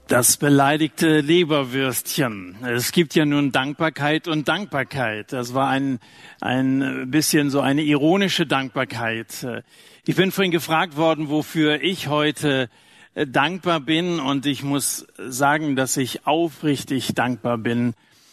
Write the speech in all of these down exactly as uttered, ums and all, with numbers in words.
Das beleidigte Leberwürstchen. Es gibt ja nun Dankbarkeit und Dankbarkeit. Das war ein, ein bisschen so eine ironische Dankbarkeit. Ich bin vorhin gefragt worden, wofür ich heute dankbar bin. Und ich muss sagen, dass ich aufrichtig dankbar bin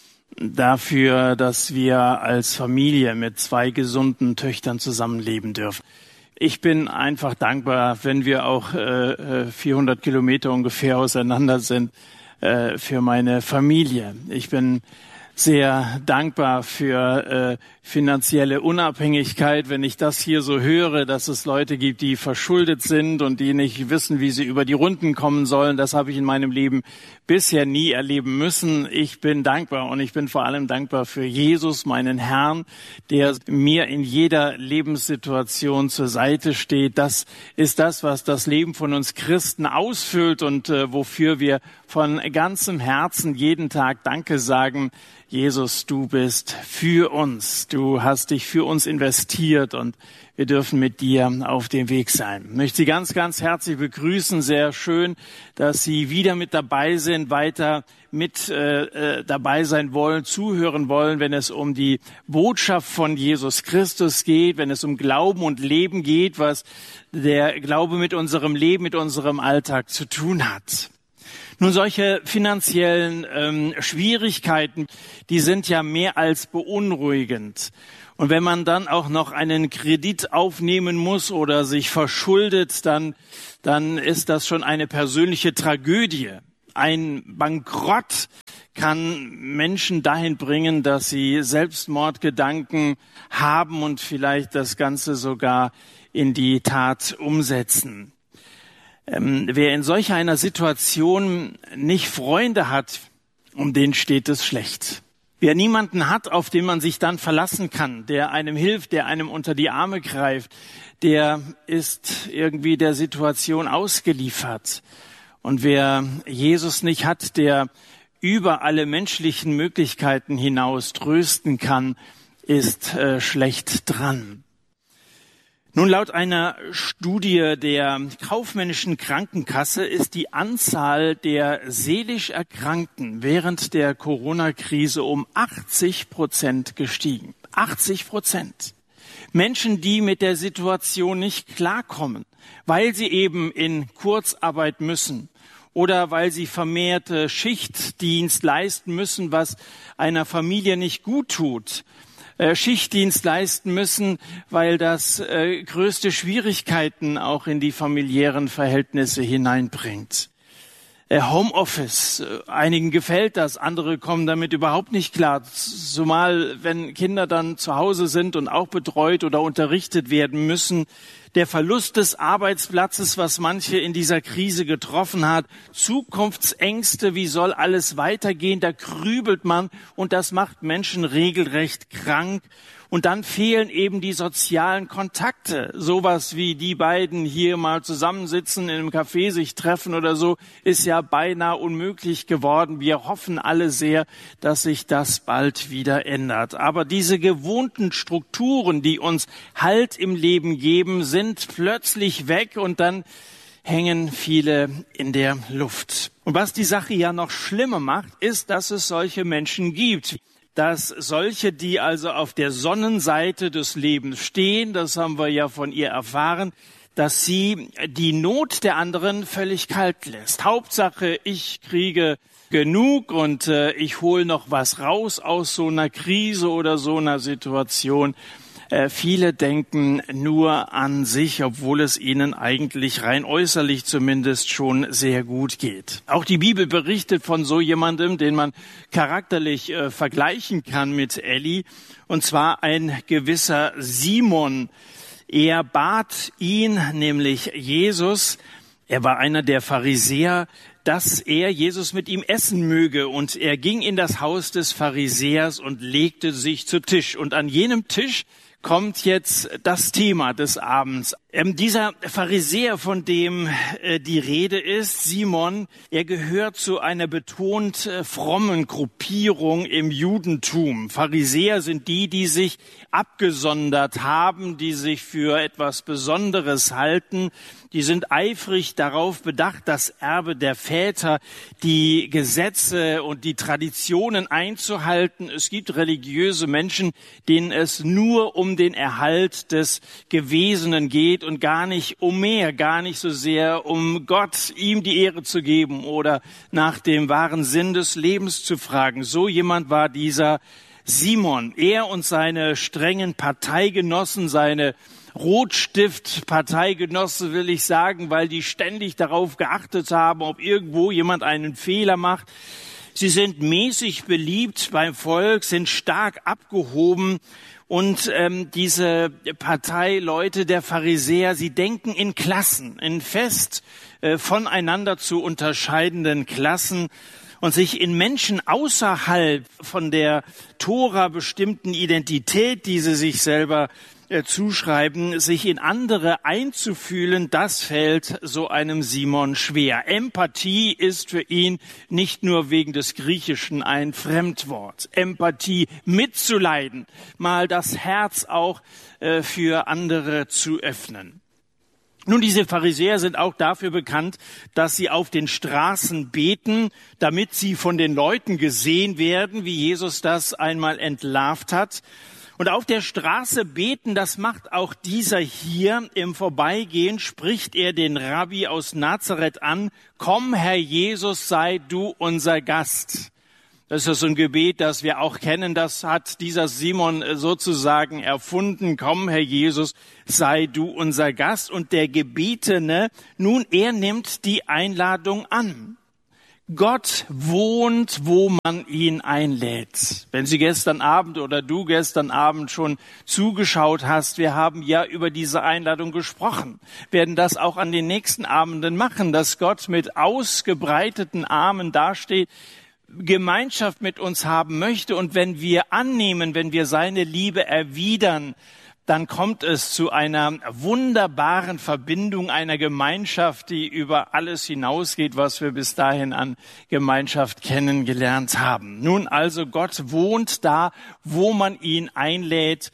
dafür, dass wir als Familie mit zwei gesunden Töchtern zusammenleben dürfen. Ich bin einfach dankbar, wenn wir auch äh, vierhundert Kilometer ungefähr auseinander sind, äh, für meine Familie. Ich bin sehr dankbar für äh, finanzielle Unabhängigkeit, wenn ich das hier so höre, dass es Leute gibt, die verschuldet sind und die nicht wissen, wie sie über die Runden kommen sollen. Das habe ich in meinem Leben bisher nie erleben müssen. Ich bin dankbar und ich bin vor allem dankbar für Jesus, meinen Herrn, der mir in jeder Lebenssituation zur Seite steht. Das ist das, was das Leben von uns Christen ausfüllt und äh, wofür wir von ganzem Herzen jeden Tag Danke sagen. Jesus, du bist für uns. Du hast dich für uns investiert und wir dürfen mit dir auf dem Weg sein. Ich möchte Sie ganz, ganz herzlich begrüßen. Sehr schön, dass Sie wieder mit dabei sind, weiter mit äh, dabei sein wollen, zuhören wollen, wenn es um die Botschaft von Jesus Christus geht, wenn es um Glauben und Leben geht, was der Glaube mit unserem Leben, mit unserem Alltag zu tun hat. Nun, solche finanziellen ähm, Schwierigkeiten, die sind ja mehr als beunruhigend. Und wenn man dann auch noch einen Kredit aufnehmen muss oder sich verschuldet, dann, dann ist das schon eine persönliche Tragödie. Ein Bankrott kann Menschen dahin bringen, dass sie Selbstmordgedanken haben und vielleicht das Ganze sogar in die Tat umsetzen. Ähm, wer in solch einer Situation nicht Freunde hat, um den steht es schlecht. Wer niemanden hat, auf den man sich dann verlassen kann, der einem hilft, der einem unter die Arme greift, der ist irgendwie der Situation ausgeliefert. Und wer Jesus nicht hat, der über alle menschlichen Möglichkeiten hinaus trösten kann, ist äh, schlecht dran. Nun, laut einer Studie der kaufmännischen Krankenkasse ist die Anzahl der seelisch Erkrankten während der Corona-Krise um achtzig Prozent gestiegen. achtzig Prozent. Menschen, die mit der Situation nicht klarkommen, weil sie eben in Kurzarbeit müssen oder weil sie vermehrte Schichtdienst leisten müssen, was einer Familie nicht gut tut. Schichtdienst leisten müssen, weil das äh, größte Schwierigkeiten auch in die familiären Verhältnisse hineinbringt. Äh, Homeoffice, äh, einigen gefällt das, andere kommen damit überhaupt nicht klar, zumal wenn Kinder dann zu Hause sind und auch betreut oder unterrichtet werden müssen. Der Verlust des Arbeitsplatzes, was manche in dieser Krise getroffen hat, Zukunftsängste, wie soll alles weitergehen, da grübelt man und das macht Menschen regelrecht krank. Und dann fehlen eben die sozialen Kontakte. Sowas wie die beiden hier mal zusammensitzen, in einem Café sich treffen oder so, ist ja beinahe unmöglich geworden. Wir hoffen alle sehr, dass sich das bald wieder ändert. Aber diese gewohnten Strukturen, die uns Halt im Leben geben, sind plötzlich weg und dann hängen viele in der Luft. Und was die Sache ja noch schlimmer macht, ist, dass es solche Menschen gibt. Dass solche, die also auf der Sonnenseite des Lebens stehen, das haben wir ja von ihr erfahren, dass sie die Not der anderen völlig kalt lässt. Hauptsache, ich kriege genug und äh, ich hole noch was raus aus so einer Krise oder so einer Situation. Äh, viele denken nur an sich, obwohl es ihnen eigentlich rein äußerlich zumindest schon sehr gut geht. Auch die Bibel berichtet von so jemandem, den man charakterlich äh, vergleichen kann mit Eli, und zwar ein gewisser Simon. Er bat ihn, nämlich Jesus, er war einer der Pharisäer, dass er Jesus mit ihm essen möge. Und er ging in das Haus des Pharisäers und legte sich zu Tisch. Und an jenem Tisch kommt jetzt das Thema des Abends. Ähm, dieser Pharisäer, von dem äh, die Rede ist, Simon, er gehört zu einer betont äh, frommen Gruppierung im Judentum. Pharisäer sind die, die sich abgesondert haben, die sich für etwas Besonderes halten. Die sind eifrig darauf bedacht, das Erbe der Väter, die Gesetze und die Traditionen einzuhalten. Es gibt religiöse Menschen, denen es nur um den Erhalt des Gewesenen geht und gar nicht um mehr, gar nicht so sehr um Gott, ihm die Ehre zu geben oder nach dem wahren Sinn des Lebens zu fragen. So jemand war dieser Simon. Er und seine strengen Parteigenossen, seine Rotstift-Parteigenosse will ich sagen, weil die ständig darauf geachtet haben, ob irgendwo jemand einen Fehler macht. Sie sind mäßig beliebt beim Volk, sind stark abgehoben. Und ähm, diese Parteileute der Pharisäer, sie denken in Klassen, in fest äh, voneinander zu unterscheidenden Klassen und sich in Menschen außerhalb von der Tora bestimmten Identität, die sie sich selber äh, zuschreiben, sich in andere einzufühlen, das fällt so einem Simon schwer. Empathie ist für ihn nicht nur wegen des Griechischen ein Fremdwort. Empathie, mitzuleiden, mal das Herz auch äh, für andere zu öffnen. Nun, diese Pharisäer sind auch dafür bekannt, dass sie auf den Straßen beten, damit sie von den Leuten gesehen werden, wie Jesus das einmal entlarvt hat. Und auf der Straße beten, das macht auch dieser hier. Im Vorbeigehen spricht er den Rabbi aus Nazareth an: Komm, Herr Jesus, sei du unser Gast. Das ist so ein Gebet, das wir auch kennen. Das hat dieser Simon sozusagen erfunden. Komm, Herr Jesus, sei du unser Gast. Und der Gebetene, nun, er nimmt die Einladung an. Gott wohnt, wo man ihn einlädt. Wenn Sie gestern Abend oder du gestern Abend schon zugeschaut hast, wir haben ja über diese Einladung gesprochen, werden das auch an den nächsten Abenden machen, dass Gott mit ausgebreiteten Armen dasteht, Gemeinschaft mit uns haben möchte. Und wenn wir annehmen, wenn wir seine Liebe erwidern, dann kommt es zu einer wunderbaren Verbindung, einer Gemeinschaft, die über alles hinausgeht, was wir bis dahin an Gemeinschaft kennengelernt haben. Nun also, Gott wohnt da, wo man ihn einlädt.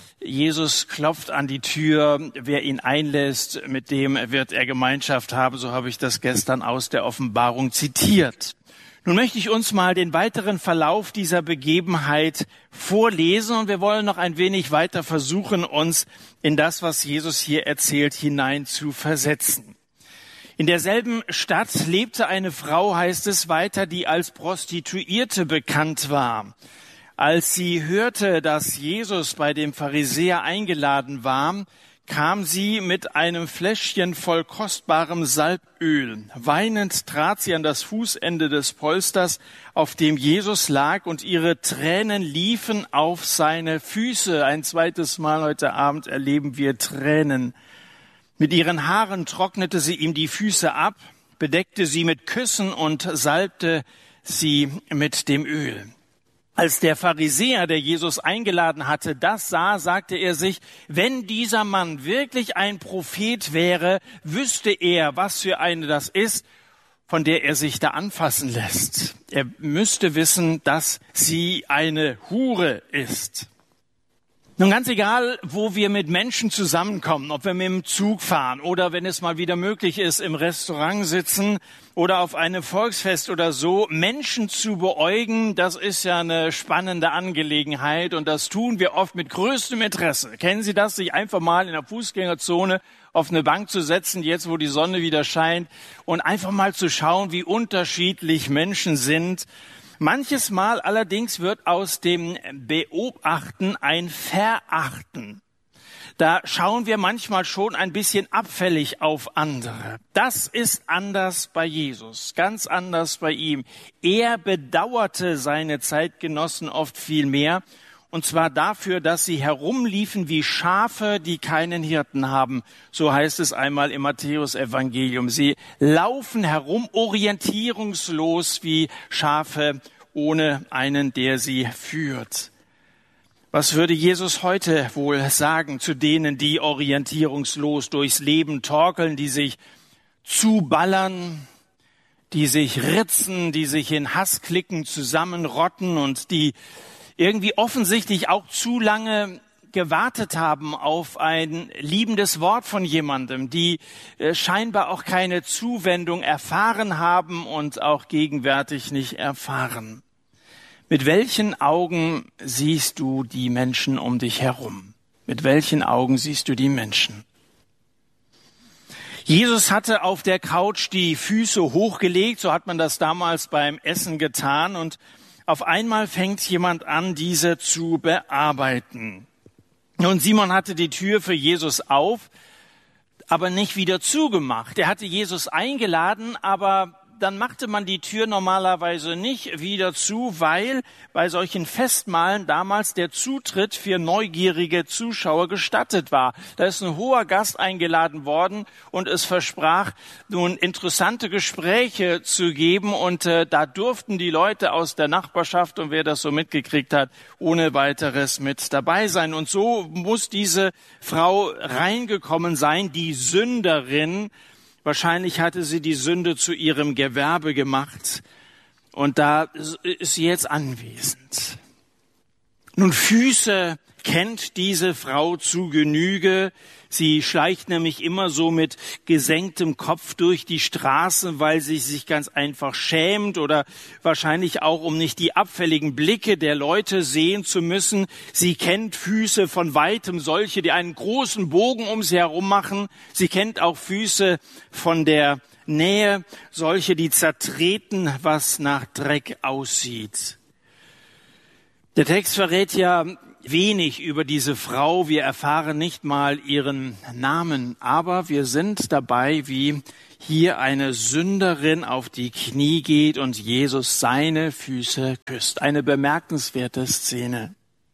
Jesus klopft an die Tür. Wer ihn einlässt, mit dem wird er Gemeinschaft haben. So habe ich das gestern aus der Offenbarung zitiert. Nun möchte ich uns mal den weiteren Verlauf dieser Begebenheit vorlesen und wir wollen noch ein wenig weiter versuchen, uns in das, was Jesus hier erzählt, hinein zu versetzen. In derselben Stadt lebte eine Frau, heißt es weiter, die als Prostituierte bekannt war. Als sie hörte, dass Jesus bei dem Pharisäer eingeladen war, kam sie mit einem Fläschchen voll kostbarem Salböl. Weinend trat sie an das Fußende des Polsters, auf dem Jesus lag, und ihre Tränen liefen auf seine Füße. Ein zweites Mal heute Abend erleben wir Tränen. Mit ihren Haaren trocknete sie ihm die Füße ab, bedeckte sie mit Küssen und salbte sie mit dem Öl. Als der Pharisäer, der Jesus eingeladen hatte, das sah, sagte er sich, wenn dieser Mann wirklich ein Prophet wäre, wüsste er, was für eine das ist, von der er sich da anfassen lässt. Er müsste wissen, dass sie eine Hure ist. Nun, ganz egal, wo wir mit Menschen zusammenkommen, ob wir mit dem Zug fahren oder wenn es mal wieder möglich ist, im Restaurant sitzen oder auf einem Volksfest oder so, Menschen zu beäugen, das ist ja eine spannende Angelegenheit und das tun wir oft mit größtem Interesse. Kennen Sie das, sich einfach mal in der Fußgängerzone auf eine Bank zu setzen, jetzt wo die Sonne wieder scheint, und einfach mal zu schauen, wie unterschiedlich Menschen sind? Manches Mal allerdings wird aus dem Beobachten ein Verachten. Da schauen wir manchmal schon ein bisschen abfällig auf andere. Das ist anders bei Jesus, ganz anders bei ihm. Er bedauerte seine Zeitgenossen oft viel mehr, und zwar dafür, dass sie herumliefen wie Schafe, die keinen Hirten haben. So heißt es einmal im Matthäus-Evangelium. Sie laufen herum orientierungslos wie Schafe ohne einen, der sie führt. Was würde Jesus heute wohl sagen zu denen, die orientierungslos durchs Leben torkeln, die sich zuballern, die sich ritzen, die sich in Hassklicken zusammenrotten und die irgendwie offensichtlich auch zu lange gewartet haben auf ein liebendes Wort von jemandem, die äh, scheinbar auch keine Zuwendung erfahren haben und auch gegenwärtig nicht erfahren. Mit welchen Augen siehst du die Menschen um dich herum? Mit welchen Augen siehst du die Menschen? Jesus hatte auf der Couch die Füße hochgelegt, so hat man das damals beim Essen getan, und auf einmal fängt jemand an, diese zu bearbeiten. Und Simon hatte die Tür für Jesus auf, aber nicht wieder zugemacht. Er hatte Jesus eingeladen, aber dann machte man die Tür normalerweise nicht wieder zu, weil bei solchen Festmahlen damals der Zutritt für neugierige Zuschauer gestattet war. Da ist ein hoher Gast eingeladen worden und es versprach, nun interessante Gespräche zu geben, und äh, da durften die Leute aus der Nachbarschaft, und wer das so mitgekriegt hat, ohne weiteres mit dabei sein. Und so muss diese Frau reingekommen sein, die Sünderin. Wahrscheinlich hatte sie die Sünde zu ihrem Gewerbe gemacht und da ist sie jetzt anwesend. Nun, Füße kennt diese Frau zu Genüge. Sie schleicht nämlich immer so mit gesenktem Kopf durch die Straße, weil sie sich ganz einfach schämt oder wahrscheinlich auch, um nicht die abfälligen Blicke der Leute sehen zu müssen. Sie kennt Füße von weitem, solche, die einen großen Bogen um sie herum machen. Sie kennt auch Füße von der Nähe, solche, die zertreten, was nach Dreck aussieht. Der Text verrät ja wenig über diese Frau. Wir erfahren nicht mal ihren Namen, aber wir sind dabei, wie hier eine Sünderin auf die Knie geht und Jesus seine Füße küsst. Eine bemerkenswerte Szene.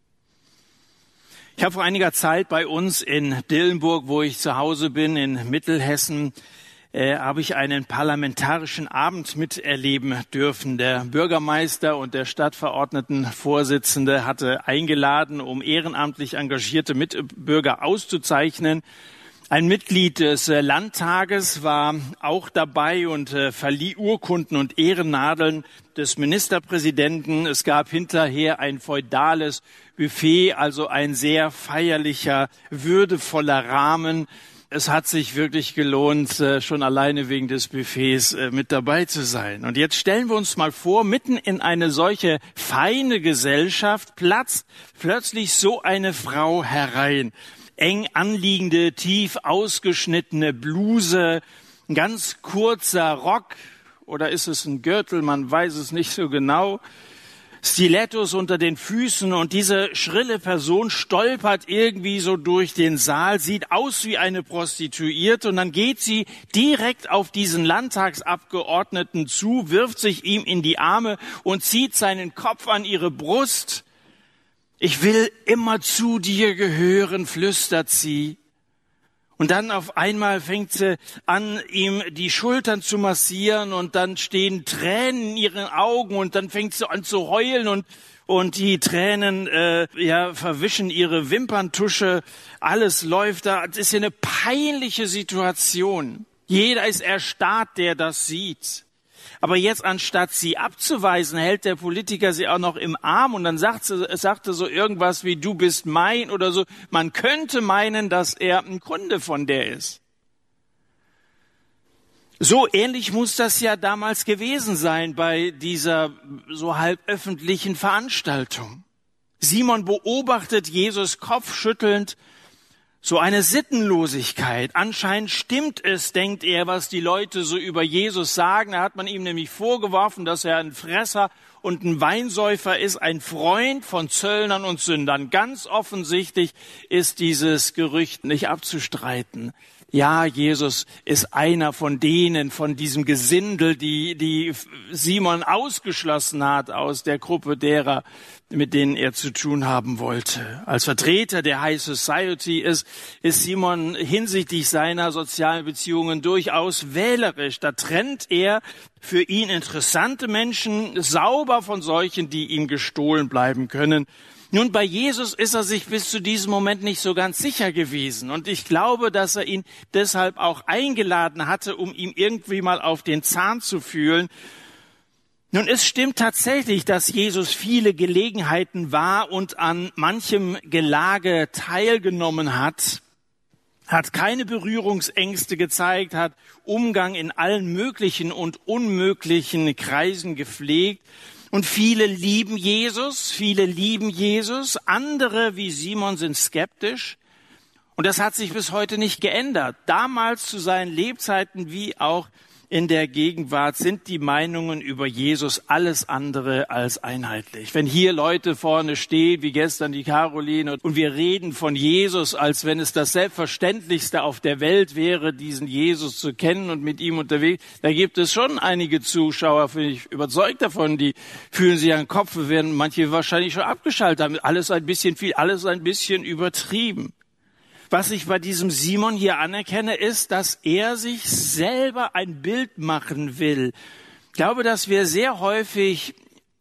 Ich habe vor einiger Zeit bei uns in Dillenburg, wo ich zu Hause bin, in Mittelhessen, Äh, habe ich einen parlamentarischen Abend miterleben dürfen. Der Bürgermeister und der Stadtverordnetenvorsitzende hatte eingeladen, um ehrenamtlich engagierte Mitbürger auszuzeichnen. Ein Mitglied des Landtages war auch dabei und äh, verlieh Urkunden und Ehrennadeln des Ministerpräsidenten. Es gab hinterher ein feudales Buffet, also ein sehr feierlicher, würdevoller Rahmen. Es hat sich wirklich gelohnt, schon alleine wegen des Buffets mit dabei zu sein. Und jetzt stellen wir uns mal vor, mitten in eine solche feine Gesellschaft platzt plötzlich so eine Frau herein. Eng anliegende, tief ausgeschnittene Bluse, ein ganz kurzer Rock, oder ist es ein Gürtel, man weiß es nicht so genau. Stilettos unter den Füßen, und diese schrille Person stolpert irgendwie so durch den Saal, sieht aus wie eine Prostituierte, und dann geht sie direkt auf diesen Landtagsabgeordneten zu, wirft sich ihm in die Arme und zieht seinen Kopf an ihre Brust. Ich will immer zu dir gehören, flüstert sie. Und dann auf einmal fängt sie an, ihm die Schultern zu massieren, und dann stehen Tränen in ihren Augen, und dann fängt sie an zu heulen, und und die Tränen äh, ja verwischen ihre Wimperntusche. Alles läuft da. Das ist ja eine peinliche Situation. Jeder ist erstarrt, der das sieht. Aber jetzt, anstatt sie abzuweisen, hält der Politiker sie auch noch im Arm, und dann sagt sie, sagte so irgendwas wie, du bist mein oder so. Man könnte meinen, dass er ein Kunde von der ist. So ähnlich muss das ja damals gewesen sein bei dieser so halb öffentlichen Veranstaltung. Simon beobachtet Jesus kopfschüttelnd, so eine Sittenlosigkeit. Anscheinend stimmt es, denkt er, was die Leute so über Jesus sagen. Da hat man ihm nämlich vorgeworfen, dass er ein Fresser und ein Weinsäufer ist, ein Freund von Zöllnern und Sündern. Ganz offensichtlich ist dieses Gerücht nicht abzustreiten. Ja, Jesus ist einer von denen, von diesem Gesindel, die, die Simon ausgeschlossen hat aus der Gruppe derer, mit denen er zu tun haben wollte. Als Vertreter der High Society ist, ist Simon hinsichtlich seiner sozialen Beziehungen durchaus wählerisch. Da trennt er für ihn interessante Menschen sauber von solchen, die ihm gestohlen bleiben können. Nun, bei Jesus ist er sich bis zu diesem Moment nicht so ganz sicher gewesen. Und ich glaube, dass er ihn deshalb auch eingeladen hatte, um ihm irgendwie mal auf den Zahn zu fühlen. Nun, es stimmt tatsächlich, dass Jesus viele Gelegenheiten war und an manchem Gelage teilgenommen hat, hat keine Berührungsängste gezeigt, hat Umgang in allen möglichen und unmöglichen Kreisen gepflegt. Und viele lieben Jesus, viele lieben Jesus, andere wie Simon sind skeptisch. Und das hat sich bis heute nicht geändert. Damals zu seinen Lebzeiten wie auch in der Gegenwart sind die Meinungen über Jesus alles andere als einheitlich. Wenn hier Leute vorne stehen, wie gestern die Caroline, und wir reden von Jesus, als wenn es das Selbstverständlichste auf der Welt wäre, diesen Jesus zu kennen und mit ihm unterwegs, da gibt es schon einige Zuschauer, bin ich überzeugt davon, die fühlen sich an den Kopf, werden manche wahrscheinlich schon abgeschaltet haben. Alles ein bisschen viel, alles ein bisschen übertrieben. Was ich bei diesem Simon hier anerkenne, ist, dass er sich selber ein Bild machen will. Ich glaube, dass wir sehr häufig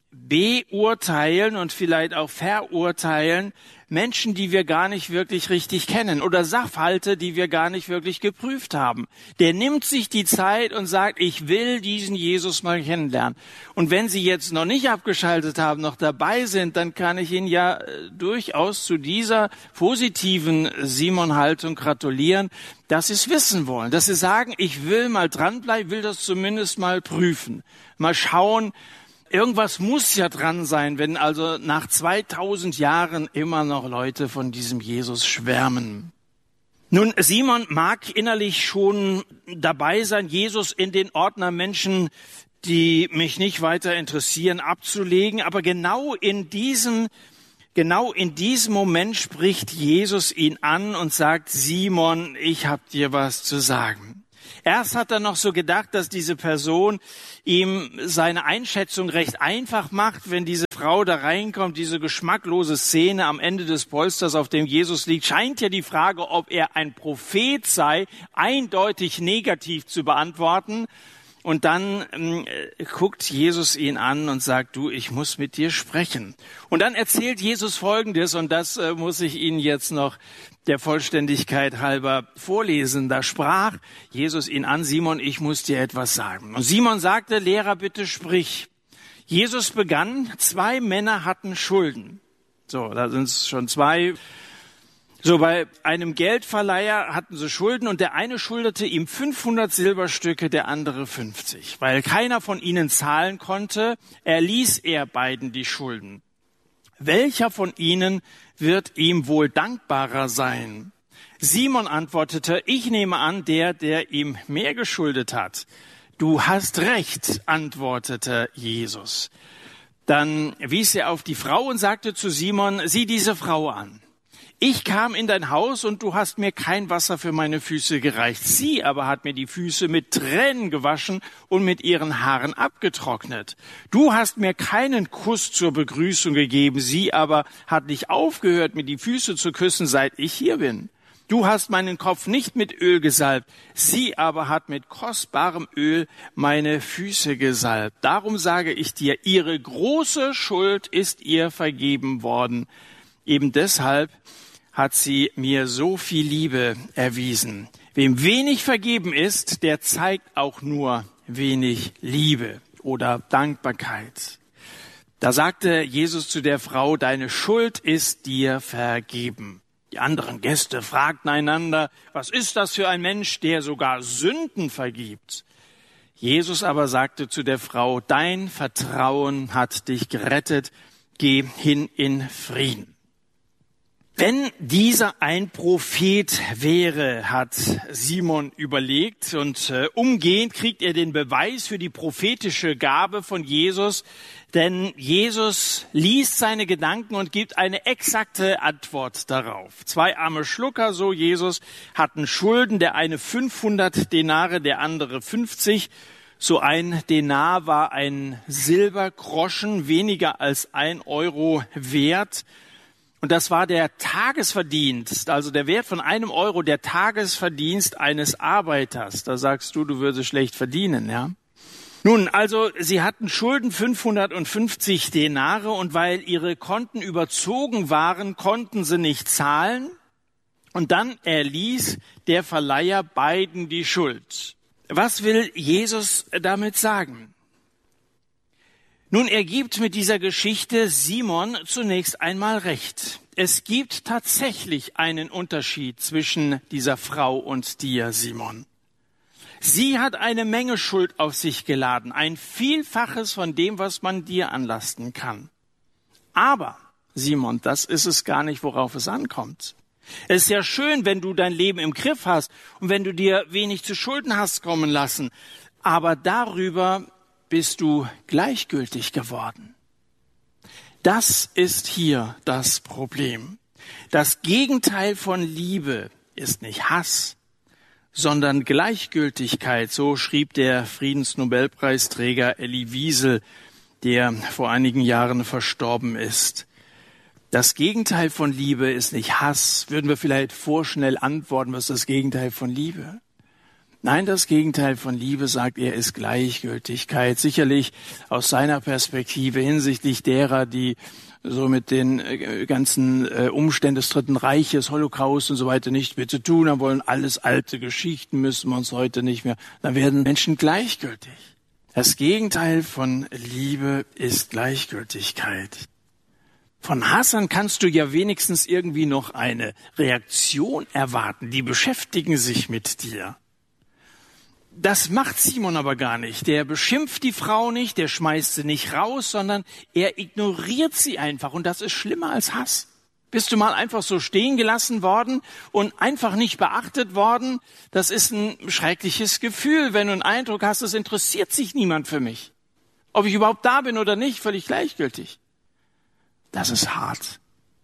beurteilen und vielleicht auch verurteilen Menschen, die wir gar nicht wirklich richtig kennen oder Sachverhalte, die wir gar nicht wirklich geprüft haben. Der nimmt sich die Zeit und sagt, ich will diesen Jesus mal kennenlernen. Und wenn Sie jetzt noch nicht abgeschaltet haben, noch dabei sind, dann kann ich Ihnen ja äh, durchaus zu dieser positiven Simon-Haltung gratulieren, dass Sie es wissen wollen, dass Sie sagen, ich will mal dranbleiben, will das zumindest mal prüfen, mal schauen. Irgendwas muss ja dran sein, wenn also nach zweitausend Jahren immer noch Leute von diesem Jesus schwärmen. Nun, Simon mag innerlich schon dabei sein, Jesus in den Ordner Menschen, die mich nicht weiter interessieren, abzulegen. Aber genau in diesem, genau in diesem Moment spricht Jesus ihn an und sagt, Simon, ich hab dir was zu sagen. Erst hat er noch so gedacht, dass diese Person ihm seine Einschätzung recht einfach macht, wenn diese Frau da reinkommt, diese geschmacklose Szene am Ende des Polsters, auf dem Jesus liegt, scheint ja die Frage, ob er ein Prophet sei, eindeutig negativ zu beantworten. Und dann äh, guckt Jesus ihn an und sagt, du, ich muss mit dir sprechen. Und dann erzählt Jesus Folgendes, und das äh, muss ich Ihnen jetzt noch der Vollständigkeit halber vorlesen. Da sprach Jesus ihn an, Simon, ich muss dir etwas sagen. Und Simon sagte, Lehrer, bitte sprich. Jesus begann, zwei Männer hatten Schulden. So, da sind es schon zwei. So, bei einem Geldverleiher hatten sie Schulden und der eine schuldete ihm fünfhundert Silberstücke, der andere fünfzig. Weil keiner von ihnen zahlen konnte, erließ er beiden die Schulden. Welcher von ihnen wird ihm wohl dankbarer sein? Simon antwortete, ich nehme an, der, der ihm mehr geschuldet hat. Du hast recht, antwortete Jesus. Dann wies er auf die Frau und sagte zu Simon, sieh diese Frau an. Ich kam in dein Haus und du hast mir kein Wasser für meine Füße gereicht. Sie aber hat mir die Füße mit Tränen gewaschen und mit ihren Haaren abgetrocknet. Du hast mir keinen Kuss zur Begrüßung gegeben. Sie aber hat nicht aufgehört, mir die Füße zu küssen, seit ich hier bin. Du hast meinen Kopf nicht mit Öl gesalbt. Sie aber hat mit kostbarem Öl meine Füße gesalbt. Darum sage ich dir, ihre große Schuld ist ihr vergeben worden. Eben deshalb hat sie mir so viel Liebe erwiesen. Wem wenig vergeben ist, der zeigt auch nur wenig Liebe oder Dankbarkeit. Da sagte Jesus zu der Frau, deine Schuld ist dir vergeben. Die anderen Gäste fragten einander, was ist das für ein Mensch, der sogar Sünden vergibt? Jesus aber sagte zu der Frau, dein Vertrauen hat dich gerettet, geh hin in Frieden. Wenn dieser ein Prophet wäre, hat Simon überlegt, und äh, umgehend kriegt er den Beweis für die prophetische Gabe von Jesus, denn Jesus liest seine Gedanken und gibt eine exakte Antwort darauf. Zwei arme Schlucker, so Jesus, hatten Schulden, der eine fünfhundert Denare, der andere fünfzig. So ein Denar war ein Silbergroschen, weniger als ein Euro wert. Und das war der Tagesverdienst, also der Wert von einem Euro, der Tagesverdienst eines Arbeiters. Da sagst du, du würdest schlecht verdienen, ja. Nun, also sie hatten Schulden fünfhundertfünfzig Denare und weil ihre Konten überzogen waren, konnten sie nicht zahlen. Und dann erließ der Verleiher beiden die Schuld. Was will Jesus damit sagen? Nun, er gibt mit dieser Geschichte Simon zunächst einmal recht. Es gibt tatsächlich einen Unterschied zwischen dieser Frau und dir, Simon. Sie hat eine Menge Schuld auf sich geladen, ein Vielfaches von dem, was man dir anlasten kann. Aber, Simon, das ist es gar nicht, worauf es ankommt. Es ist ja schön, wenn du dein Leben im Griff hast und wenn du dir wenig zu Schulden hast kommen lassen. Aber darüber bist du gleichgültig geworden. Das ist hier das Problem. Das Gegenteil von Liebe ist nicht Hass, sondern Gleichgültigkeit. So schrieb der Friedensnobelpreisträger Elie Wiesel, der vor einigen Jahren verstorben ist. Das Gegenteil von Liebe ist nicht Hass. Würden wir vielleicht vorschnell antworten, was ist das Gegenteil von Liebe? Nein, das Gegenteil von Liebe, sagt er, ist Gleichgültigkeit. Sicherlich aus seiner Perspektive hinsichtlich derer, die so mit den ganzen Umständen des Dritten Reiches, Holocaust und so weiter nicht mehr zu tun haben wollen. Alles alte Geschichten müssen wir uns heute nicht mehr. Dann werden Menschen gleichgültig. Das Gegenteil von Liebe ist Gleichgültigkeit. Von Hassern kannst du ja wenigstens irgendwie noch eine Reaktion erwarten. Die beschäftigen sich mit dir. Das macht Simon aber gar nicht. Der beschimpft die Frau nicht, der schmeißt sie nicht raus, sondern er ignoriert sie einfach. Und das ist schlimmer als Hass. Bist du mal einfach so stehen gelassen worden und einfach nicht beachtet worden? Das ist ein schreckliches Gefühl, wenn du einen Eindruck hast, es interessiert sich niemand für mich. Ob ich überhaupt da bin oder nicht, völlig gleichgültig. Das ist hart.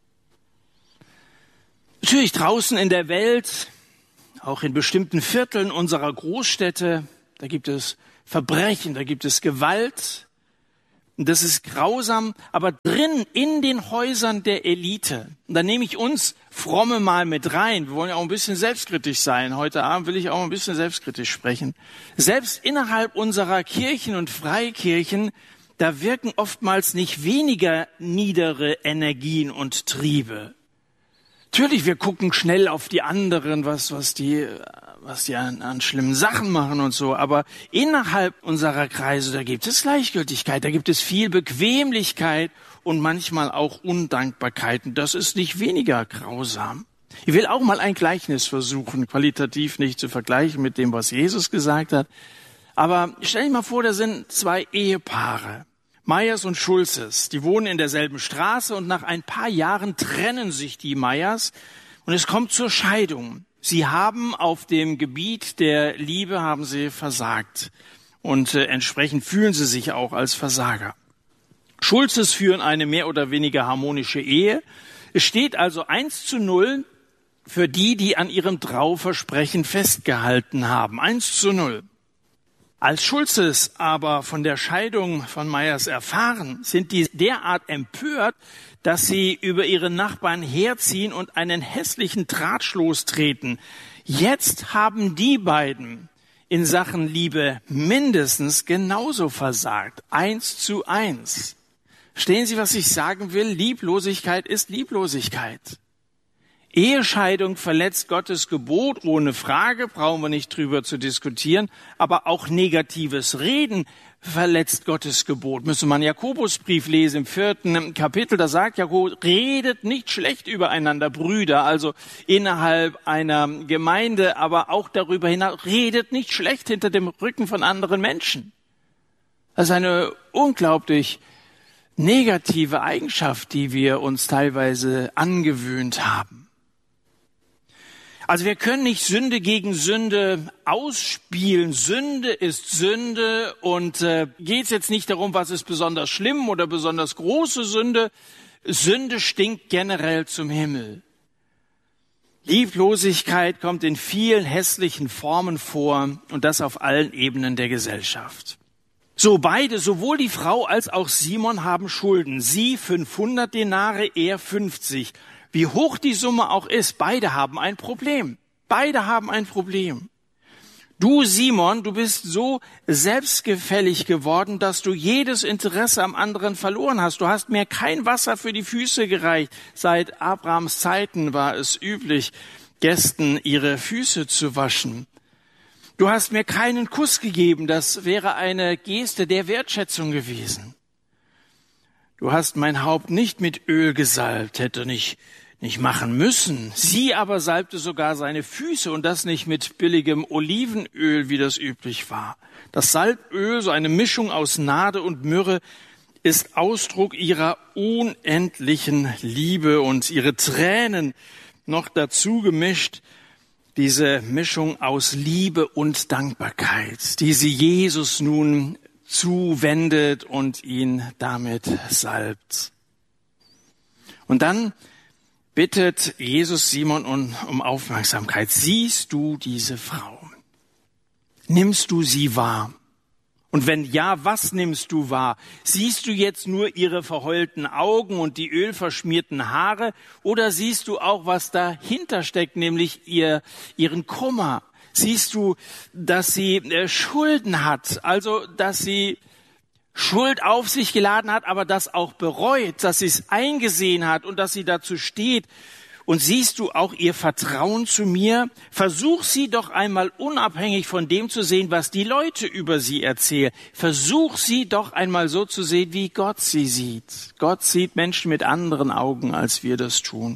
Natürlich draußen in der Welt, auch in bestimmten Vierteln unserer Großstädte, da gibt es Verbrechen, da gibt es Gewalt. Und das ist grausam, aber drin in den Häusern der Elite, und da nehme ich uns Fromme mal mit rein, wir wollen ja auch ein bisschen selbstkritisch sein, heute Abend will ich auch ein bisschen selbstkritisch sprechen. Selbst innerhalb unserer Kirchen und Freikirchen, da wirken oftmals nicht weniger niedere Energien und Triebe. Natürlich, wir gucken schnell auf die anderen, was, was die, was die an, an schlimmen Sachen machen und so. Aber innerhalb unserer Kreise, da gibt es Gleichgültigkeit, da gibt es viel Bequemlichkeit und manchmal auch Undankbarkeiten. Das ist nicht weniger grausam. Ich will auch mal ein Gleichnis versuchen, qualitativ nicht zu vergleichen mit dem, was Jesus gesagt hat. Aber stell dir mal vor, da sind zwei Ehepaare. Meyers und Schulzes, die wohnen in derselben Straße und nach ein paar Jahren trennen sich die Meyers und es kommt zur Scheidung. Sie haben auf dem Gebiet der Liebe haben sie versagt und äh, entsprechend fühlen sie sich auch als Versager. Schulzes führen eine mehr oder weniger harmonische Ehe. Es steht also eins zu null für die, die an ihrem Trauversprechen festgehalten haben. eins zu null. Als Schulzes aber von der Scheidung von Meyers erfahren, sind die derart empört, dass sie über ihre Nachbarn herziehen und einen hässlichen Tratsch lostreten. Jetzt haben die beiden in Sachen Liebe mindestens genauso versagt. Eins zu eins. Verstehen Sie, was ich sagen will? Lieblosigkeit ist Lieblosigkeit. Ehescheidung verletzt Gottes Gebot, ohne Frage, brauchen wir nicht drüber zu diskutieren, aber auch negatives Reden verletzt Gottes Gebot. Müsste man Jakobusbrief lesen im vierten Kapitel, da sagt Jakobus, redet nicht schlecht übereinander, Brüder, also innerhalb einer Gemeinde, aber auch darüber hinaus, redet nicht schlecht hinter dem Rücken von anderen Menschen. Das ist eine unglaublich negative Eigenschaft, die wir uns teilweise angewöhnt haben. Also wir können nicht Sünde gegen Sünde ausspielen. Sünde ist Sünde und äh, geht es jetzt nicht darum, was ist besonders schlimm oder besonders große Sünde. Sünde stinkt generell zum Himmel. Lieblosigkeit kommt in vielen hässlichen Formen vor und das auf allen Ebenen der Gesellschaft. So beide, sowohl die Frau als auch Simon haben Schulden. Sie fünfhundert Denare, er fünfzig. Wie hoch die Summe auch ist, beide haben ein Problem. Beide haben ein Problem. Du, Simon, du bist so selbstgefällig geworden, dass du jedes Interesse am anderen verloren hast. Du hast mir kein Wasser für die Füße gereicht. Seit Abrahams Zeiten war es üblich, Gästen ihre Füße zu waschen. Du hast mir keinen Kuss gegeben. Das wäre eine Geste der Wertschätzung gewesen. Du hast mein Haupt nicht mit Öl gesalbt, hätte nicht nicht machen müssen. Sie aber salbte sogar seine Füße und das nicht mit billigem Olivenöl, wie das üblich war. Das Salböl, so eine Mischung aus Nade und Myrrhe, ist Ausdruck ihrer unendlichen Liebe und ihre Tränen noch dazu gemischt, diese Mischung aus Liebe und Dankbarkeit, die sie Jesus nun zuwendet und ihn damit salbt. Und dann bittet Jesus Simon um, um Aufmerksamkeit. Siehst du diese Frau? Nimmst du sie wahr? Und wenn ja, was nimmst du wahr? Siehst du jetzt nur ihre verheulten Augen und die ölverschmierten Haare? Oder siehst du auch, was dahinter steckt, nämlich ihr, ihren Kummer? Siehst du, dass sie äh, Schulden hat, also dass sie Schuld auf sich geladen hat, aber das auch bereut, dass sie es eingesehen hat und dass sie dazu steht. Und siehst du auch ihr Vertrauen zu mir? Versuch sie doch einmal unabhängig von dem zu sehen, was die Leute über sie erzählen. Versuch sie doch einmal so zu sehen, wie Gott sie sieht. Gott sieht Menschen mit anderen Augen, als wir das tun.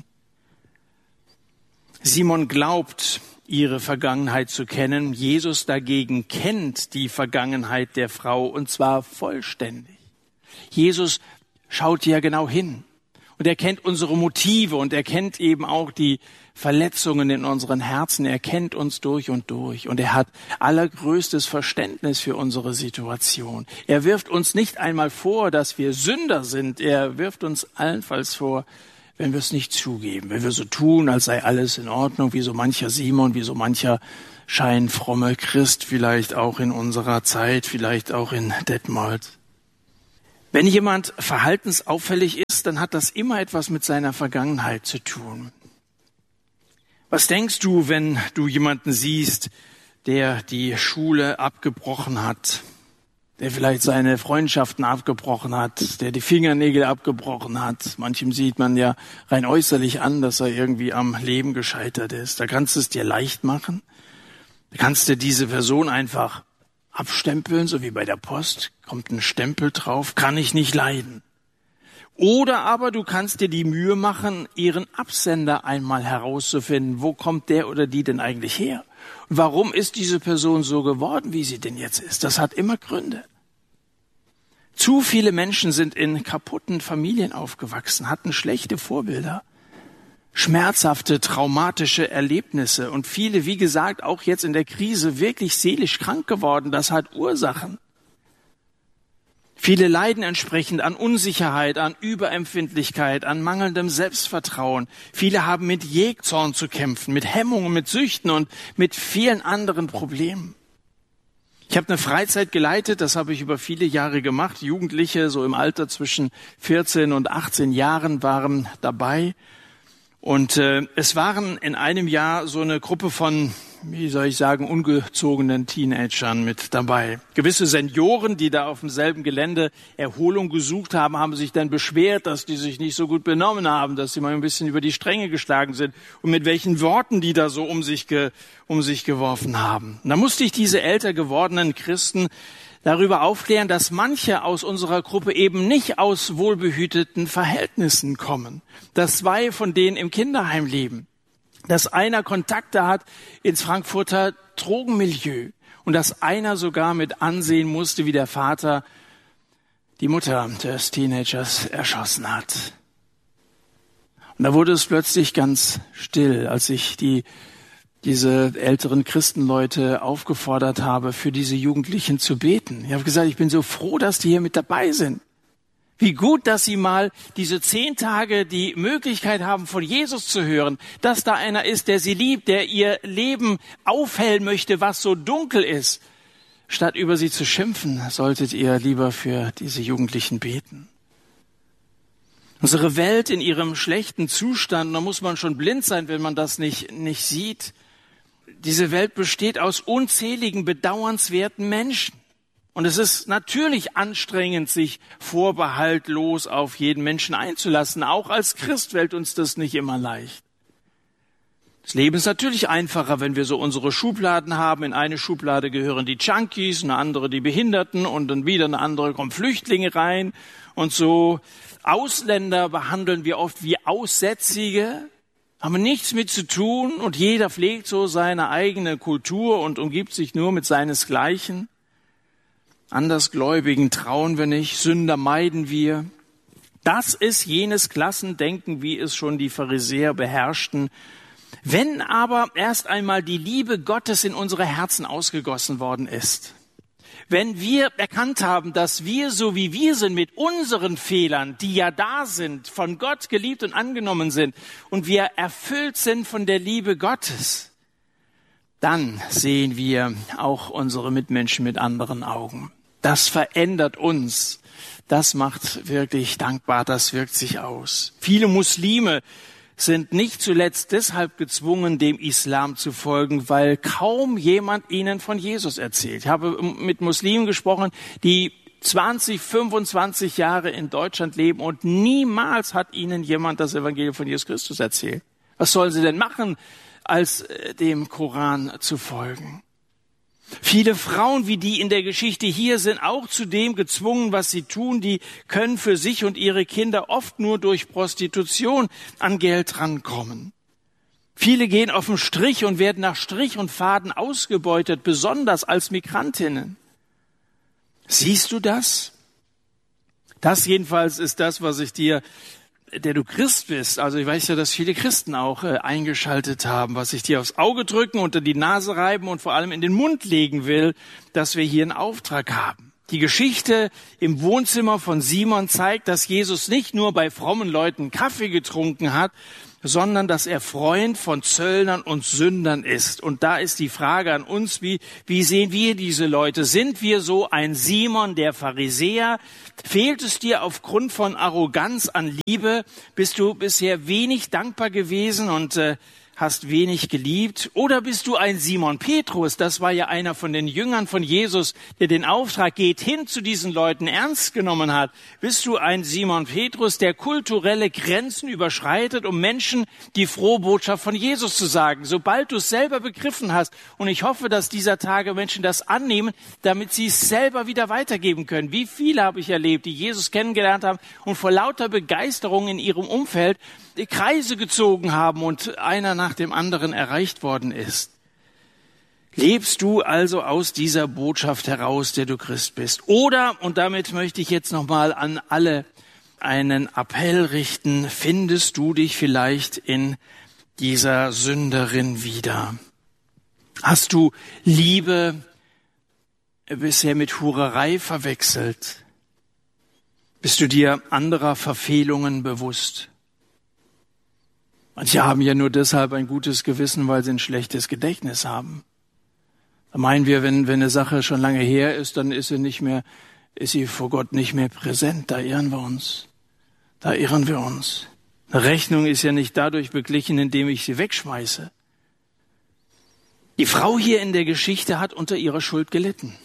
Simon glaubt, ihre Vergangenheit zu kennen. Jesus dagegen kennt die Vergangenheit der Frau und zwar vollständig. Jesus schaut ja genau hin und er kennt unsere Motive und er kennt eben auch die Verletzungen in unseren Herzen. Er kennt uns durch und durch und er hat allergrößtes Verständnis für unsere Situation. Er wirft uns nicht einmal vor, dass wir Sünder sind. Er wirft uns allenfalls vor, wenn wir es nicht zugeben, wenn wir so tun, als sei alles in Ordnung, wie so mancher Simon, wie so mancher scheinfromme Christ, vielleicht auch in unserer Zeit, vielleicht auch in Detmold. Wenn jemand verhaltensauffällig ist, dann hat das immer etwas mit seiner Vergangenheit zu tun. Was denkst du, wenn du jemanden siehst, der die Schule abgebrochen hat, der vielleicht seine Freundschaften abgebrochen hat, der die Fingernägel abgebrochen hat? Manchem sieht man ja rein äußerlich an, dass er irgendwie am Leben gescheitert ist. Da kannst du es dir leicht machen. Da kannst du diese Person einfach abstempeln, so wie bei der Post. Kommt ein Stempel drauf, kann ich nicht leiden. Oder aber du kannst dir die Mühe machen, ihren Absender einmal herauszufinden. Wo kommt der oder die denn eigentlich her? Und warum ist diese Person so geworden, wie sie denn jetzt ist? Das hat immer Gründe. Zu viele Menschen sind in kaputten Familien aufgewachsen, hatten schlechte Vorbilder, schmerzhafte, traumatische Erlebnisse und viele, wie gesagt, auch jetzt in der Krise wirklich seelisch krank geworden. Das hat Ursachen. Viele leiden entsprechend an Unsicherheit, an Überempfindlichkeit, an mangelndem Selbstvertrauen. Viele haben mit Jähzorn zu kämpfen, mit Hemmungen, mit Süchten und mit vielen anderen Problemen. Ich habe eine Freizeit geleitet, das habe ich über viele Jahre gemacht. Jugendliche, so im Alter zwischen vierzehn und achtzehn Jahren, waren dabei. Und äh, es waren in einem Jahr so eine Gruppe von, wie soll ich sagen, ungezogenen Teenagern mit dabei. Gewisse Senioren, die da auf demselben Gelände Erholung gesucht haben, haben sich dann beschwert, dass die sich nicht so gut benommen haben, dass sie mal ein bisschen über die Stränge geschlagen sind und mit welchen Worten die da so um sich, ge, um sich geworfen haben. Und da musste ich diese älter gewordenen Christen darüber aufklären, dass manche aus unserer Gruppe eben nicht aus wohlbehüteten Verhältnissen kommen, dass zwei von denen im Kinderheim leben, dass einer Kontakte hat ins Frankfurter Drogenmilieu und dass einer sogar mit ansehen musste, wie der Vater die Mutter des Teenagers erschossen hat. Und da wurde es plötzlich ganz still, als ich die diese älteren Christenleute aufgefordert habe, für diese Jugendlichen zu beten. Ich habe gesagt, ich bin so froh, dass die hier mit dabei sind. Wie gut, dass sie mal diese zehn Tage die Möglichkeit haben, von Jesus zu hören, dass da einer ist, der sie liebt, der ihr Leben aufhellen möchte, was so dunkel ist. Statt über sie zu schimpfen, solltet ihr lieber für diese Jugendlichen beten. Unsere Welt in ihrem schlechten Zustand, da muss man schon blind sein, wenn man das nicht, nicht sieht. diese Welt besteht aus unzähligen bedauernswerten Menschen. Und es ist natürlich anstrengend, sich vorbehaltlos auf jeden Menschen einzulassen. Auch als Christ fällt uns das nicht immer leicht. Das Leben ist natürlich einfacher, wenn wir so unsere Schubladen haben. In eine Schublade gehören die Junkies, eine andere die Behinderten und dann wieder eine andere kommen Flüchtlinge rein. Und so Ausländer behandeln wir oft wie Aussätzige, haben nichts mit zu tun und jeder pflegt so seine eigene Kultur und umgibt sich nur mit seinesgleichen. Andersgläubigen trauen wir nicht, Sünder meiden wir. Das ist jenes Klassendenken, wie es schon die Pharisäer beherrschten. Wenn aber erst einmal die Liebe Gottes in unsere Herzen ausgegossen worden ist, wenn wir erkannt haben, dass wir, so wie wir sind, mit unseren Fehlern, die ja da sind, von Gott geliebt und angenommen sind und wir erfüllt sind von der Liebe Gottes, dann sehen wir auch unsere Mitmenschen mit anderen Augen. Das verändert uns. Das macht wirklich dankbar, das wirkt sich aus. Viele Muslime sind nicht zuletzt deshalb gezwungen, dem Islam zu folgen, weil kaum jemand ihnen von Jesus erzählt. Ich habe mit Muslimen gesprochen, die zwanzig, fünfundzwanzig Jahre in Deutschland leben und niemals hat ihnen jemand das Evangelium von Jesus Christus erzählt. Was sollen sie denn machen, als dem Koran zu folgen? Viele Frauen, wie die in der Geschichte hier, sind auch zu dem gezwungen, was sie tun. Die können für sich und ihre Kinder oft nur durch Prostitution an Geld rankommen. Viele gehen auf den Strich und werden nach Strich und Faden ausgebeutet, besonders als Migrantinnen. Siehst du das? Das jedenfalls ist das, was ich dir, der du Christ bist, also ich weiß ja, dass viele Christen auch äh, eingeschaltet haben, was ich dir aufs Auge drücken, unter die Nase reiben und vor allem in den Mund legen will, dass wir hier einen Auftrag haben. Die Geschichte im Wohnzimmer von Simon zeigt, dass Jesus nicht nur bei frommen Leuten Kaffee getrunken hat, sondern dass er Freund von Zöllnern und Sündern ist. Und da ist die Frage an uns, wie, wie sehen wir diese Leute? Sind wir so ein Simon, der Pharisäer? Fehlt es dir aufgrund von Arroganz an Liebe? Bist du bisher wenig dankbar gewesen und äh, hast wenig geliebt? Oder bist du ein Simon Petrus? Das war ja einer von den Jüngern von Jesus, der den Auftrag geht hin zu diesen Leuten ernst genommen hat. Bist du ein Simon Petrus, der kulturelle Grenzen überschreitet, um Menschen die frohe Botschaft von Jesus zu sagen? Sobald du es selber begriffen hast, und ich hoffe, dass dieser Tage Menschen das annehmen, damit sie es selber wieder weitergeben können. Wie viele habe ich erlebt, die Jesus kennengelernt haben und vor lauter Begeisterung in ihrem Umfeld die Kreise gezogen haben und einer nach dem anderen erreicht worden ist. Lebst du also aus dieser Botschaft heraus, der du Christ bist? Oder, und damit möchte ich jetzt nochmal an alle einen Appell richten, findest du dich vielleicht in dieser Sünderin wieder? Hast du Liebe bisher mit Hurerei verwechselt? Bist du dir anderer Verfehlungen bewusst? Manche haben ja nur deshalb ein gutes Gewissen, weil sie ein schlechtes Gedächtnis haben. Da meinen wir, wenn, wenn eine Sache schon lange her ist, dann ist sie nicht mehr, ist sie vor Gott nicht mehr präsent. Da irren wir uns. Da irren wir uns. Eine Rechnung ist ja nicht dadurch beglichen, indem ich sie wegschmeiße. Die Frau hier in der Geschichte hat unter ihrer Schuld gelitten.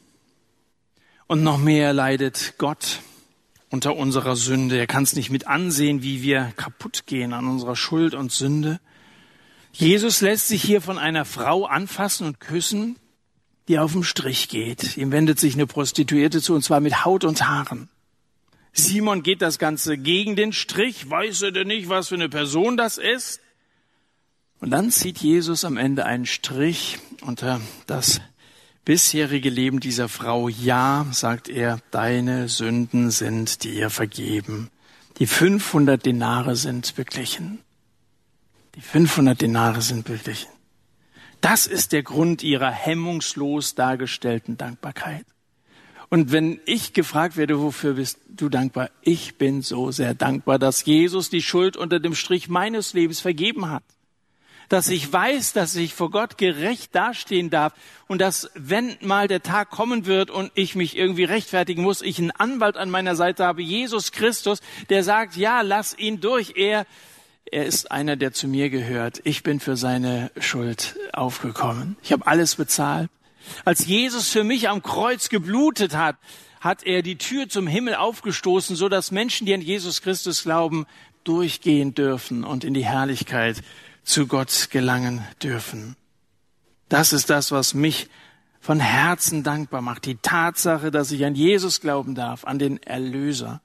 Und noch mehr leidet Gott unter unserer Sünde. Er kann es nicht mit ansehen, wie wir kaputt gehen an unserer Schuld und Sünde. Jesus lässt sich hier von einer Frau anfassen und küssen, die auf den Strich geht. Ihm wendet sich eine Prostituierte zu, und zwar mit Haut und Haaren. Simon geht das Ganze gegen den Strich. Weiß er denn nicht, was für eine Person das ist? Und dann zieht Jesus am Ende einen Strich unter das bisherige Leben dieser Frau. Ja, sagt er, deine Sünden sind dir vergeben. Die fünfhundert Denare sind beglichen. Die fünfhundert Denare sind beglichen. Das ist der Grund ihrer hemmungslos dargestellten Dankbarkeit. Und wenn ich gefragt werde, wofür bist du dankbar? Ich bin so sehr dankbar, dass Jesus die Schuld unter dem Strich meines Lebens vergeben hat. Dass ich weiß, dass ich vor Gott gerecht dastehen darf und dass, wenn mal der Tag kommen wird und ich mich irgendwie rechtfertigen muss, ich einen Anwalt an meiner Seite habe, Jesus Christus, der sagt, ja, lass ihn durch. Er, er ist einer, der zu mir gehört. Ich bin für seine Schuld aufgekommen. Ich habe alles bezahlt. Als Jesus für mich am Kreuz geblutet hat, hat er die Tür zum Himmel aufgestoßen, so dass Menschen, die an Jesus Christus glauben, durchgehen dürfen und in die Herrlichkeit zu Gott gelangen dürfen. Das ist das, was mich von Herzen dankbar macht. Die Tatsache, dass ich an Jesus glauben darf, an den Erlöser.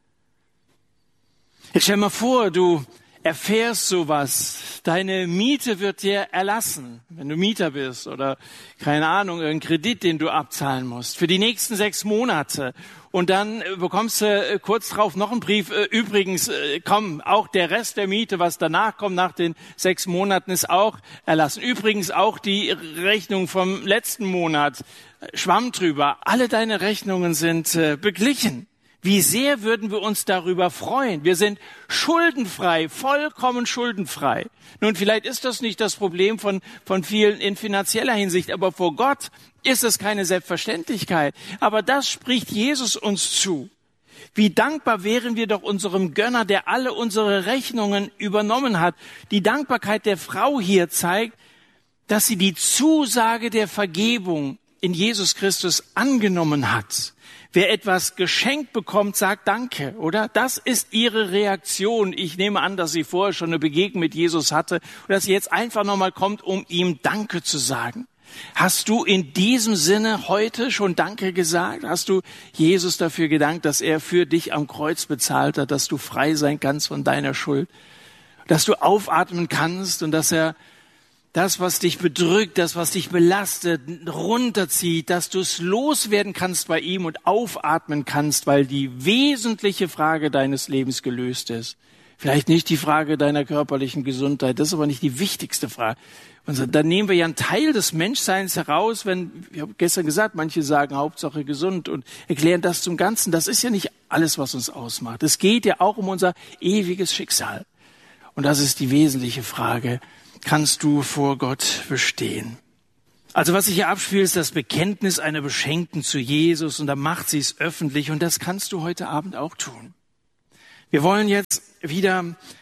Jetzt stell mal vor, du erfährst sowas. Deine Miete wird dir erlassen, wenn du Mieter bist oder, keine Ahnung, irgendein Kredit, den du abzahlen musst, für die nächsten sechs Monate. Und dann bekommst du kurz drauf noch einen Brief. Übrigens, komm, auch der Rest der Miete, was danach kommt, nach den sechs Monaten, ist auch erlassen. Übrigens auch die Rechnung vom letzten Monat, schwamm drüber. Alle deine Rechnungen sind beglichen. Wie sehr würden wir uns darüber freuen? Wir sind schuldenfrei, vollkommen schuldenfrei. Nun, vielleicht ist das nicht das Problem von, von vielen in finanzieller Hinsicht, aber vor Gott ist es keine Selbstverständlichkeit. Aber das spricht Jesus uns zu. Wie dankbar wären wir doch unserem Gönner, der alle unsere Rechnungen übernommen hat. Die Dankbarkeit der Frau hier zeigt, dass sie die Zusage der Vergebung in Jesus Christus angenommen hat. Wer etwas geschenkt bekommt, sagt Danke, oder? Das ist ihre Reaktion. Ich nehme an, dass sie vorher schon eine Begegnung mit Jesus hatte und dass sie jetzt einfach nochmal kommt, um ihm Danke zu sagen. Hast du in diesem Sinne heute schon Danke gesagt? Hast du Jesus dafür gedankt, dass er für dich am Kreuz bezahlt hat, dass du frei sein kannst von deiner Schuld, dass du aufatmen kannst und dass er das, was dich bedrückt, das, was dich belastet, runterzieht, dass du es loswerden kannst bei ihm und aufatmen kannst, weil die wesentliche Frage deines Lebens gelöst ist. Vielleicht nicht die Frage deiner körperlichen Gesundheit, das ist aber nicht die wichtigste Frage. Und dann nehmen wir ja einen Teil des Menschseins heraus, wenn, ich habe gestern gesagt, manche sagen Hauptsache gesund und erklären das zum Ganzen. Das ist ja nicht alles, was uns ausmacht. Es geht ja auch um unser ewiges Schicksal. Und das ist die wesentliche Frage. Kannst du vor Gott bestehen? Also was sich hier abspielt, ist das Bekenntnis einer Beschenkten zu Jesus und da macht sie es öffentlich und das kannst du heute Abend auch tun. Wir wollen jetzt wieder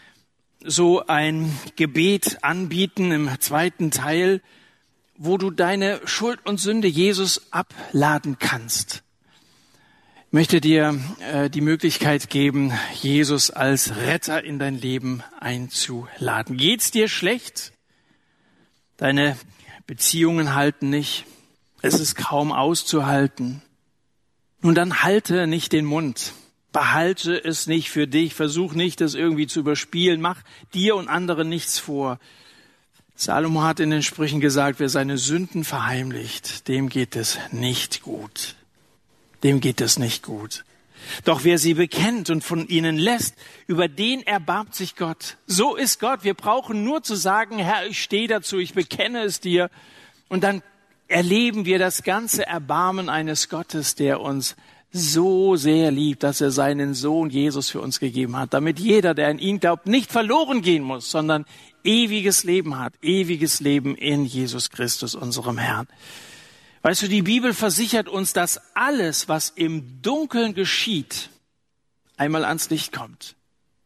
so ein Gebet anbieten im zweiten Teil, wo du deine Schuld und Sünde Jesus abladen kannst. Ich möchte dir äh, die Möglichkeit geben, Jesus als Retter in dein Leben einzuladen. Geht's dir schlecht? Deine Beziehungen halten nicht. Es ist kaum auszuhalten. Nun dann halte nicht den Mund. Behalte es nicht für dich. Versuch nicht, das irgendwie zu überspielen. Mach dir und anderen nichts vor. Salomo hat in den Sprüchen gesagt, wer seine Sünden verheimlicht, dem geht es nicht gut. Dem geht es nicht gut. Doch wer sie bekennt und von ihnen lässt, über den erbarmt sich Gott. So ist Gott. Wir brauchen nur zu sagen, Herr, ich stehe dazu, ich bekenne es dir. Und dann erleben wir das ganze Erbarmen eines Gottes, der uns so sehr liebt, dass er seinen Sohn Jesus für uns gegeben hat, damit jeder, der an ihn glaubt, nicht verloren gehen muss, sondern ewiges Leben hat, ewiges Leben in Jesus Christus, unserem Herrn. Weißt du, die Bibel versichert uns, dass alles, was im Dunkeln geschieht, einmal ans Licht kommt.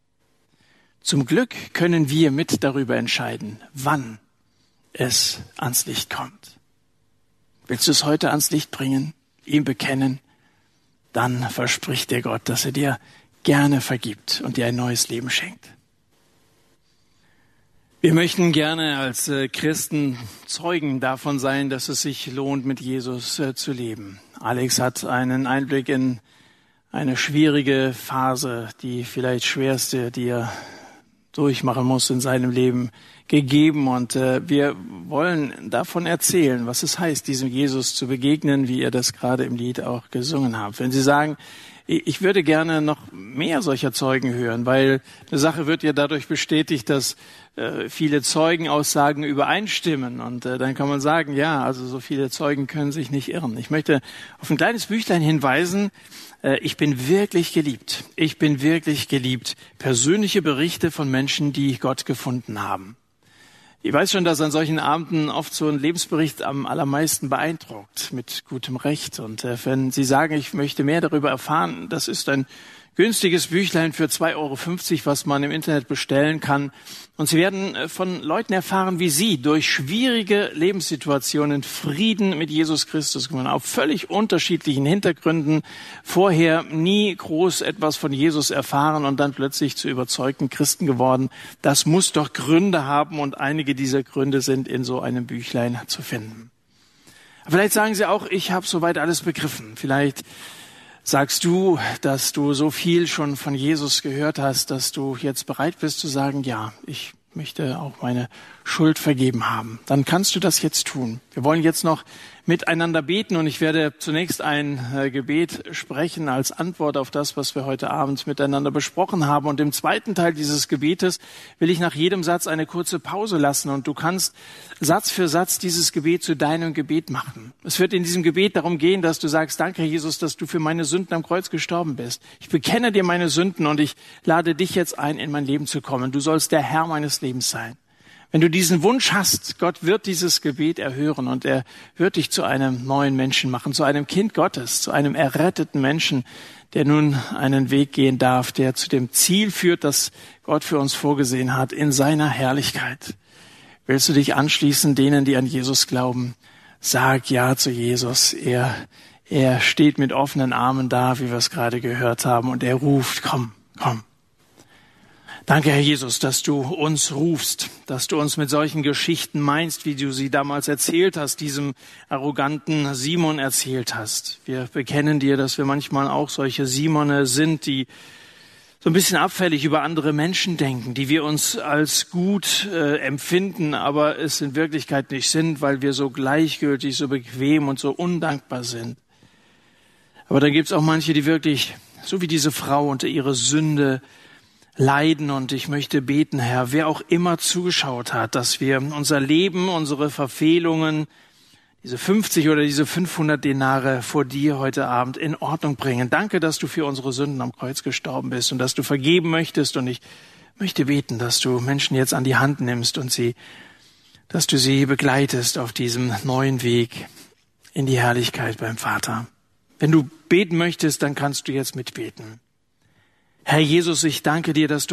Zum Glück können wir mit darüber entscheiden, wann es ans Licht kommt. Willst du es heute ans Licht bringen, ihm bekennen? Dann verspricht dir Gott, dass er dir gerne vergibt und dir ein neues Leben schenkt. Wir möchten gerne als äh, Christen Zeugen davon sein, dass es sich lohnt, mit Jesus äh, zu leben. Alex hat einen Einblick in eine schwierige Phase, die vielleicht schwerste, die er durchmachen muss in seinem Leben, gegeben. Und äh, wir wollen davon erzählen, was es heißt, diesem Jesus zu begegnen, wie ihr das gerade im Lied auch gesungen habt. Wenn Sie sagen, ich würde gerne noch mehr solcher Zeugen hören, weil eine Sache wird ja dadurch bestätigt, dass äh, viele Zeugenaussagen übereinstimmen. Und äh, dann kann man sagen, ja, also so viele Zeugen können sich nicht irren. Ich möchte auf ein kleines Büchlein hinweisen. Äh, ich bin wirklich geliebt. Ich bin wirklich geliebt. Persönliche Berichte von Menschen, die Gott gefunden haben. Ich weiß schon, dass an solchen Abenden oft so ein Lebensbericht am allermeisten beeindruckt, mit gutem Recht. Und äh, wenn Sie sagen, ich möchte mehr darüber erfahren, das ist ein günstiges Büchlein für zwei Euro fünfzig, was man im Internet bestellen kann. Und Sie werden von Leuten erfahren, wie sie durch schwierige Lebenssituationen Frieden mit Jesus Christus gewonnen haben, auf völlig unterschiedlichen Hintergründen, vorher nie groß etwas von Jesus erfahren und dann plötzlich zu überzeugten Christen geworden. Das muss doch Gründe haben und einige dieser Gründe sind in so einem Büchlein zu finden. Vielleicht sagen Sie auch, ich habe soweit alles begriffen. Vielleicht sagst du, dass du so viel schon von Jesus gehört hast, dass du jetzt bereit bist zu sagen, ja, ich möchte auch meine Schuld vergeben haben. Dann kannst du das jetzt tun. Wir wollen jetzt noch miteinander beten und ich werde zunächst ein äh, Gebet sprechen als Antwort auf das, was wir heute Abend miteinander besprochen haben. Und im zweiten Teil dieses Gebetes will ich nach jedem Satz eine kurze Pause lassen und du kannst Satz für Satz dieses Gebet zu deinem Gebet machen. Es wird in diesem Gebet darum gehen, dass du sagst, danke Jesus, dass du für meine Sünden am Kreuz gestorben bist. Ich bekenne dir meine Sünden und ich lade dich jetzt ein, in mein Leben zu kommen. Du sollst der Herr meines Lebens sein. Wenn du diesen Wunsch hast, Gott wird dieses Gebet erhören und er wird dich zu einem neuen Menschen machen, zu einem Kind Gottes, zu einem erretteten Menschen, der nun einen Weg gehen darf, der zu dem Ziel führt, das Gott für uns vorgesehen hat, in seiner Herrlichkeit. Willst du dich anschließen denen, die an Jesus glauben? Sag ja zu Jesus. Er, er steht mit offenen Armen da, wie wir es gerade gehört haben, und er ruft, komm, komm. Danke, Herr Jesus, dass du uns rufst, dass du uns mit solchen Geschichten meinst, wie du sie damals erzählt hast, diesem arroganten Simon erzählt hast. Wir bekennen dir, dass wir manchmal auch solche Simone sind, die so ein bisschen abfällig über andere Menschen denken, die wir uns als gut äh, empfinden, aber es in Wirklichkeit nicht sind, weil wir so gleichgültig, so bequem und so undankbar sind. Aber dann gibt es auch manche, die wirklich, so wie diese Frau, unter ihrer Sünde leiden, und ich möchte beten, Herr, wer auch immer zugeschaut hat, dass wir unser Leben, unsere Verfehlungen, diese fünfzig oder diese fünfhundert Denare vor dir heute Abend in Ordnung bringen. Danke, dass du für unsere Sünden am Kreuz gestorben bist und dass du vergeben möchtest, und ich möchte beten, dass du Menschen jetzt an die Hand nimmst und sie, dass du sie begleitest auf diesem neuen Weg in die Herrlichkeit beim Vater. Wenn du beten möchtest, dann kannst du jetzt mitbeten. Herr Jesus, ich danke dir, dass du